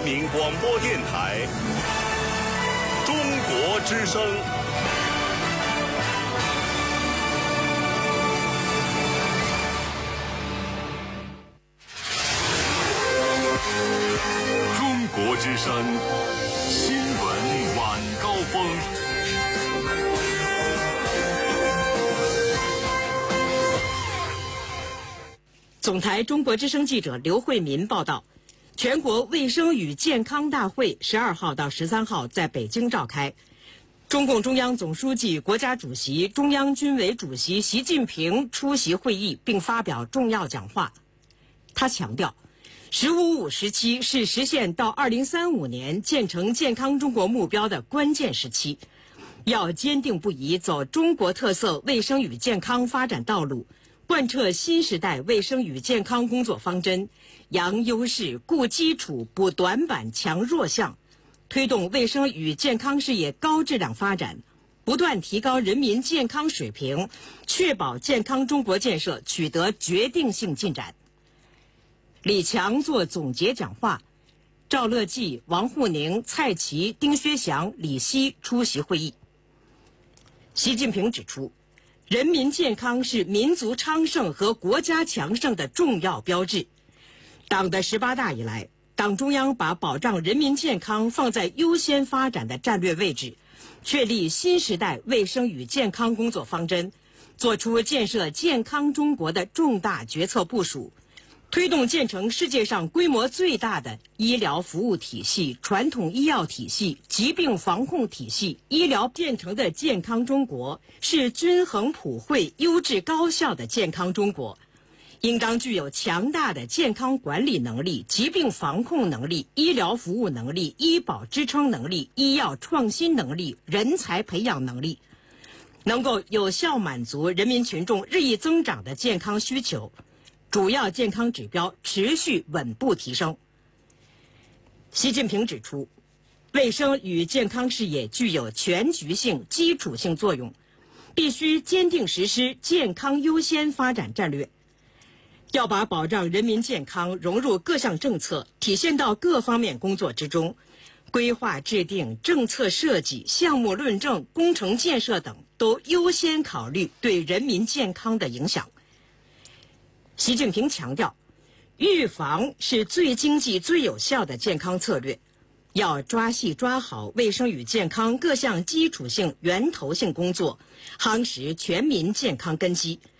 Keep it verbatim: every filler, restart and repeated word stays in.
民广播电台中国之声。中国之声新闻晚高峰。 总台中国之声记者刘慧民报道，全国卫生与健康大会十二号到十三号在北京召开。中共中央总书记、国家主席、中央军委主席习近平出席会议并发表重要讲话。他强调，十五五时期是实现到二零三五年建成健康中国目标的关键时期，要坚定不移走中国特色卫生与健康发展道路，贯彻新时代卫生与健康工作方针，扬优势、固基础、补短板、强弱项，推动卫生与健康事业高质量发展，不断提高人民健康水平，确保健康中国建设取得决定性进展。李强作总结讲话，赵乐际、王沪宁、蔡奇、丁薛祥、李希出席会议。习近平指出，人民健康是民族昌盛和国家强盛的重要标志。党的十八大以来，党中央把保障人民健康放在优先发展的战略位置，确立新时代卫生与健康工作方针，作出建设健康中国的重大决策部署，推动建成世界上规模最大的医疗服务体系、传统医药体系、疾病防控体系、医疗建成的健康中国，是均衡普惠、优质高效的健康中国。应当具有强大的健康管理能力、疾病防控能力、医疗服务能力、医保支撑能力、医药创新能力、人才培养能力，能够有效满足人民群众日益增长的健康需求，主要健康指标持续稳步提升。习近平指出，卫生与健康事业具有全局性、基础性作用，必须坚定实施健康优先发展战略，要把保障人民健康融入各项政策，体现到各方面工作之中，规划制定、政策设计、项目论证、工程建设等都优先考虑对人民健康的影响。习近平强调，预防是最经济、最有效的健康策略，要抓细抓好卫生与健康各项基础性、源头性工作，夯实全民健康根基，